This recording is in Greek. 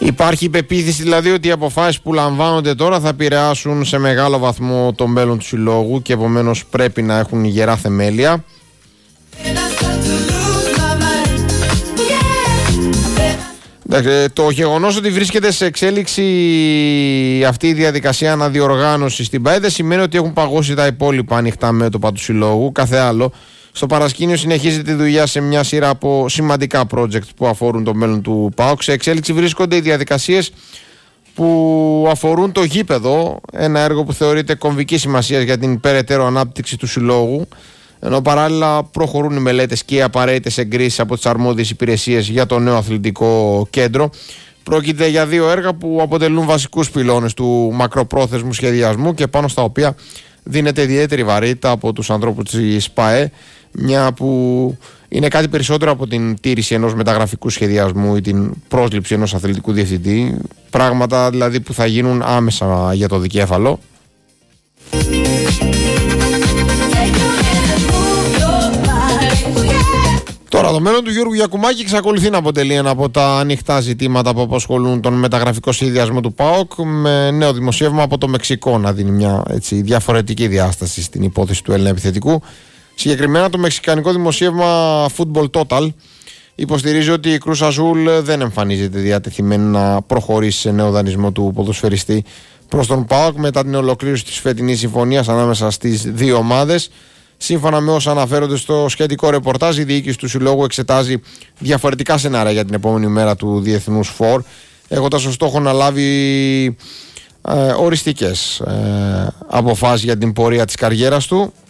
Υπάρχει η πεποίθηση δηλαδή ότι οι αποφάσεις που λαμβάνονται τώρα θα επηρεάσουν σε μεγάλο βαθμό το μέλλον του συλλόγου και επομένως πρέπει να έχουν γερά θεμέλια. Το γεγονός ότι βρίσκεται σε εξέλιξη αυτή η διαδικασία αναδιοργάνωσης στην ΠΑΕ δεν σημαίνει ότι έχουν παγώσει τα υπόλοιπα ανοιχτά μέτωπα του συλλόγου. Κάθε άλλο. Στο παρασκήνιο συνεχίζεται η δουλειά σε μια σειρά από σημαντικά project που αφορούν το μέλλον του ΠΑΟΚ. Σε εξέλιξη βρίσκονται οι διαδικασίες που αφορούν το γήπεδο, ένα έργο που θεωρείται κομβική σημασία για την περαιτέρω ανάπτυξη του συλλόγου, ενώ παράλληλα προχωρούν οι μελέτες και οι απαραίτητες εγκρίσεις από τις αρμόδιες υπηρεσίες για το νέο αθλητικό κέντρο. Πρόκειται για δύο έργα που αποτελούν βασικούς πυλώνες του μακροπρόθεσμου σχεδιασμού και πάνω στα οποία δίνεται ιδιαίτερη βαρύτητα από τους ανθρώπους της ΠΑΕ, μια που είναι κάτι περισσότερο από την τήρηση ενός μεταγραφικού σχεδιασμού ή την πρόσληψη ενός αθλητικού διευθυντή, πράγματα δηλαδή που θα γίνουν άμεσα για το δικέφαλο. Τώρα, το μέλλον του Γιώργου Γιακουμάκη εξακολουθεί να αποτελεί ένα από τα ανοιχτά ζητήματα που απασχολούν τον μεταγραφικό σχεδιασμό του ΠΑΟΚ, με νέο δημοσίευμα από το Μεξικό να δίνει μια διαφορετική διάσταση στην υπόθεση του Έλληνα επιθετικού. Συγκεκριμένα, το μεξικανικό δημοσίευμα Football Total υποστηρίζει ότι η Cruz Azul δεν εμφανίζεται διατεθειμένη να προχωρήσει σε νέο δανεισμό του ποδοσφαιριστή προς τον ΠΑΟΚ μετά την ολοκλήρωση της φετινής συμφωνίας ανάμεσα στις δύο ομάδες. Σύμφωνα με όσα αναφέρονται στο σχετικό ρεπορτάζ, η διοίκηση του συλλόγου εξετάζει διαφορετικά σενάρια για την επόμενη μέρα του Διεθνούς Φορ, έχοντας ως στόχο να λάβει οριστικές αποφάσεις για την πορεία της καριέρας του.